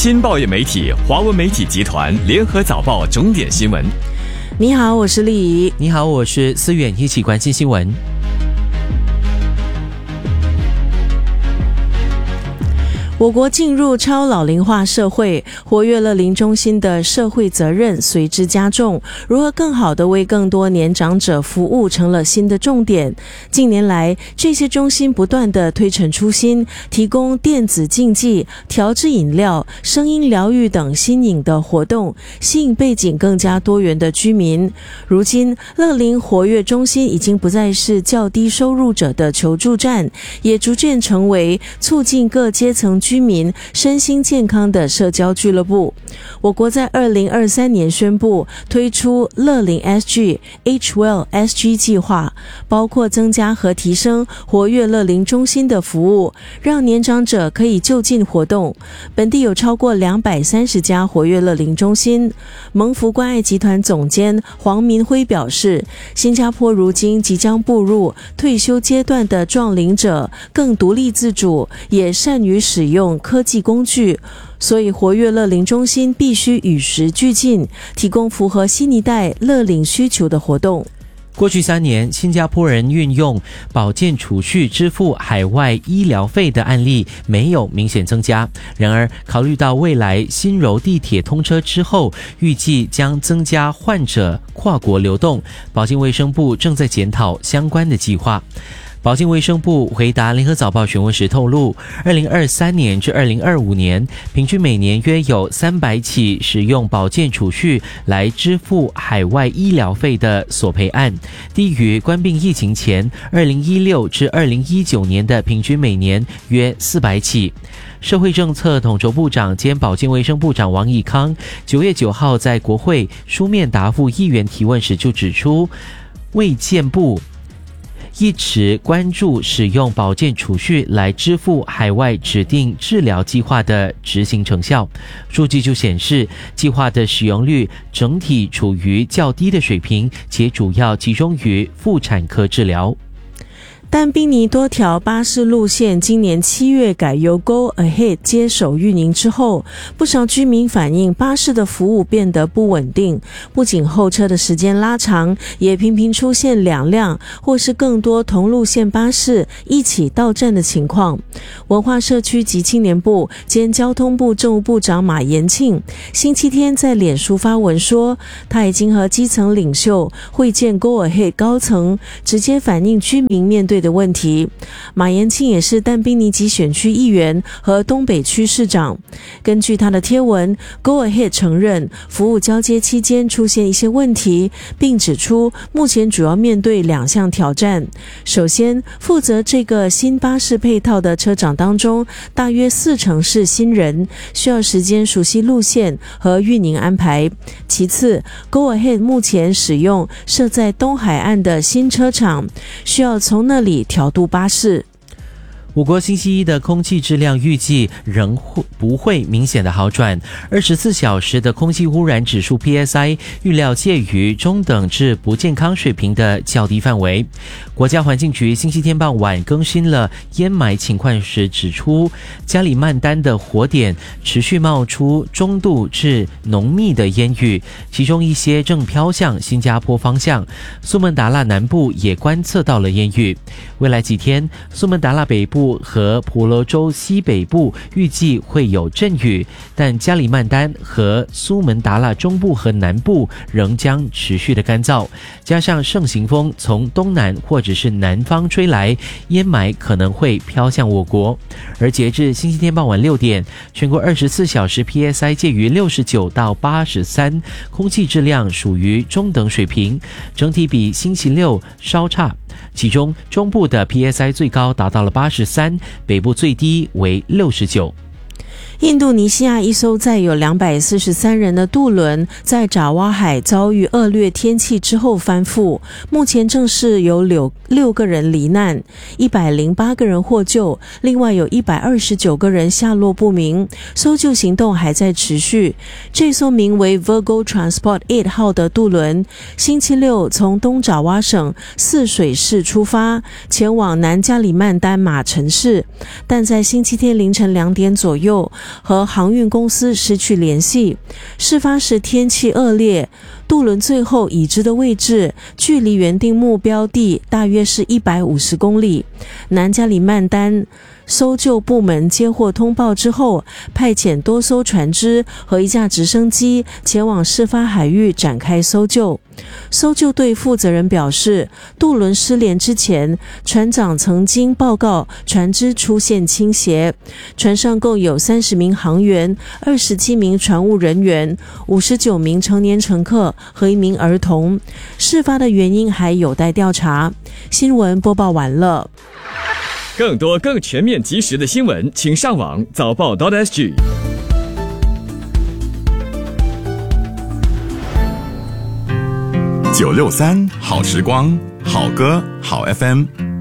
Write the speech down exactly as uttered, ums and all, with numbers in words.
新报业媒体华文媒体集团联合早报重点新闻。 你好，我是丽怡。 你好，我是思远，一起关心新闻。 我国进入超老龄化社会，活跃乐龄中心的社会责任随之加重，如何更好地为更多年长者服务成了新的重点。近年来，这些中心不断地推陈出新，提供电子竞技、调制饮料、声音疗愈等新颖的活动，吸引背景更加多元的居民。如今，乐龄活跃中心已经不再是较低收入者的求助站，也逐渐成为促进各阶层居民身心健康的社交俱乐部。我国在二零二三年宣布推出乐龄 S G、H Well S G 计划，包括增加和提升活跃乐龄中心的服务，让年长者可以就近活动。本地有超过两百三十家活跃乐龄中心。蒙福关爱集团总监黄明辉表示，新加坡如今即将步入退休阶段的壮龄者更独立自主，也善于使用用科技工具，所以活跃乐龄中心必须与时俱进，提供符合新一代乐龄需求的活动。 过去三年，新加坡人运用保健储蓄支付海外医疗费的案例没有明显增加。然而，考虑到未来新柔地铁通车之后，预计将增加患者跨国流动，保健卫生部正在检讨相关的计划。保健卫生部回答联合早报询问时透露，二零二三年至二零二五年，平均每年约有三百起使用保健储蓄来支付海外医疗费的索赔案，低于冠病疫情前二零一六至二零一九年的平均每年约四百起。社会政策统筹部长兼保健卫生部长王以康九月九号在国会书面答复议员提问时就指出，卫健部一直关注使用保健储蓄来支付海外指定治疗计划的执行成效。数据就显示，计划的使用率整体处于较低的水平，且主要集中于妇产科治疗。 但宾尼多条巴士路线今年七月改由 Go Ahead 接手运营之后，不少居民反映巴士的服务变得不稳定，不仅候车的时间拉长，也频频出现两辆或是更多同路线巴士一起到站的情况。文化社区及青年部兼交通部政务部长马延庆星期天在脸书发文说，他已经和基层领袖会见 Go Ahead 高层，直接反映居民面对的问题。马延庆也是但宾尼吉选区议员和东北区市长。根据他的贴文， Go Ahead 承认服务交接期间出现一些问题，并指出目前主要面对两项挑战。首先，负责这个新巴士配套的车长当中，大约四成是新人，需要时间熟悉路线和运营安排。其次， Go Ahead 目前使用设在东海岸的新车场，需要从那里调度巴士。 我国星期一的空气质量预计仍不会明显的好转，二十四小时的空气污染指数 P S I 预料介于中等至不健康水平的较低范围。国家环境局星期天傍晚更新了烟霾情况时指出，加里曼丹的火点持续冒出中度至浓密的烟雨，其中一些正飘向新加坡方向。苏门答腊南部也观测到了烟雨。未来几天，苏门答腊北部和婆罗洲西北部预计会有阵雨，但加里曼丹和苏门答腊中部和南部仍将持续的干燥，加上盛行风从东南或者是南方吹来，烟霾可能会飘向我国。而截至星期天傍晚六点，全国二十四小时 P S I 介于六十九到八十三，空气质量属于中等水平，整体比星期六稍差。其中中部的 P S I 最高达到了八十三，北部最低为六十九。 印度尼西亚一艘载有两百四十三人的渡轮在爪哇海遭遇恶劣天气之后翻覆，目前正是有六六个人罹难，一百零八个人获救，另外有一百二十九个人下落不明，搜救行动还在持续。这艘名为 Virgo Transport 八号的渡轮星期六从东爪哇省泗水市出发，前往南加里曼丹马城市，但在星期天凌晨两点左右， 和航运公司失去联系。事发时天气恶劣，渡轮最后已知的位置距离原定目标地大约是一百五十公里。南加里曼丹搜救部门接获通报之后，派遣多艘船只和一架直升机前往事发海域展开搜救。搜救队负责人表示，渡轮失联之前，船长曾经报告船只出现倾斜。船上共有三十名航员、二十七名船务人员、五十九名成年乘客和一名儿童。事发的原因还有待调查。新闻播报完了。 更多更全面及时的新闻，请上网早报 .sg。 九六三好时光，好歌好 F M。